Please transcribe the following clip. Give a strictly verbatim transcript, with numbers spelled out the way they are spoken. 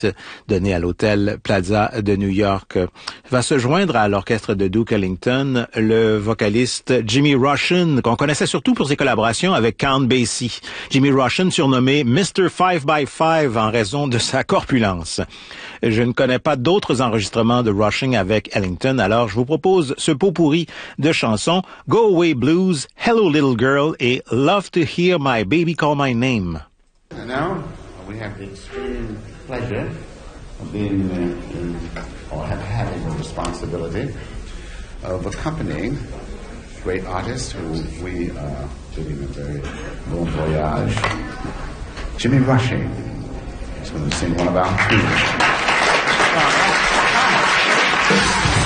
donné à l'hôtel Plaza de New York. Va se joindre à l'orchestre de Duke Ellington le vocaliste Jimmy Russian, qu'on connaissait surtout pour ses collaborations avec Count Basie. Jimmy Russian, surnommé mister five by five en raison de sa corpulence. Je ne connais pas d'autres enregistrements de Rushing avec Ellington, alors je vous propose ce pot-pourri de chansons Go Away Blues, Hello Little Girl et Love to Hear My Baby Call My Name. And now we have the extreme pleasure of being uh, in, or have having the responsibility of accompanying great artists who we are bidding a very bon voyage. Jimmy Rushing is going to sing one of our tunes.